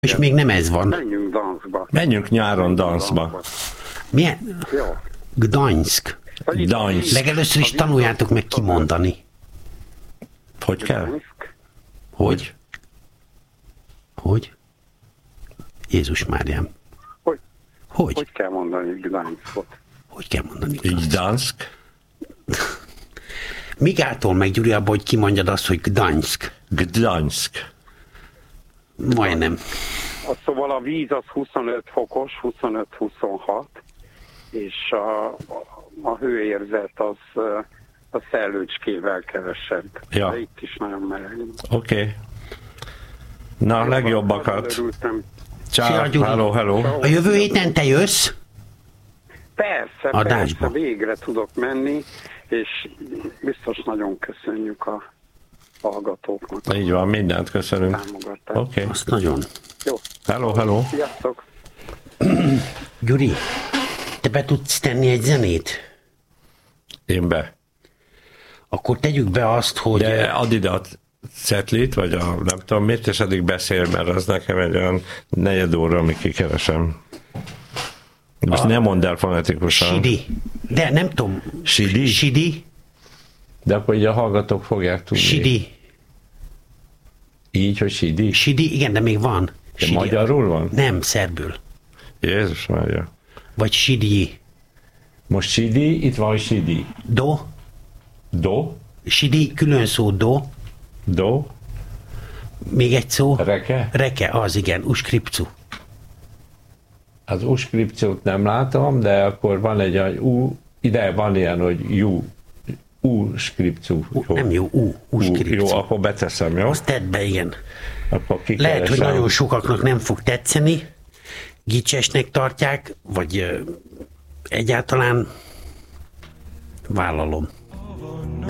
És még nem ez van. Menjünk danszba. Menjünk nyáron danszba. Milyen? Jó. Gdańsk. Gdańsk. Legelőször is tanuljátok meg kimondani. Hogy kell? Gdańsk. Hogy? Hogy? Jézus Máriám. Hogy? Hogy? Hogy kell mondani Gdańskot? Hogy kell mondani? Gdańsk. Migától meg Gyuri abba, hogy kimondjad azt, hogy Gdańsk. Gdańsk. Majdnem. Szóval a víz az 25 fokos, 25-26, és a hőérzet az a szellőcskével kevesebb. Ja. De itt is nagyon meleg. Oké. Na, legjobbakat. Örültem. Szia, Ciao, Gyuri. hello. A jövő héten te jössz? Persze, Adásba. végre tudok menni, és biztos nagyon köszönjük a hallgatóknak. Így van, mindent köszönünk. Támogatást. Oké. Azt nagyon. Jó. Hello. Sziasztok! Gyuri, te be tudsz tenni egy zenét? Én be. Akkor tegyük be azt, hogy... De add ide a cetlit, vagy a nem tudom mit, és addig beszél, mert az nekem egy olyan 4 óra, amíg kikeresem. Most nem mondd el fonetikusan. Sidi. De nem tudom. Sidi? Sidi. De akkor így a hallgatók fogják tudni. Sidi. Így, hogy Sidi? Sidi, igen, de még van. De Sidi. magyarul van? Nem, szerbül. Jézus Mária. Vagy Sidi. Most Sidi, itt van Sidi. Do. Do? Sidi, külön szó, do. Do? Még egy szó. Reke? Reke, az igen, uskripcu. Az U-skripciót nem látom, de akkor van egy ide van ilyen, hogy U-skripció. Nem jó, uskripcu. Jó, akkor beteszem, jó? Azt tedd be, igen. Akkor Lehet, hogy kikeresem. nagyon sokaknak nem fog tetszeni, gicsesnek tartják, vagy egyáltalán vállalom.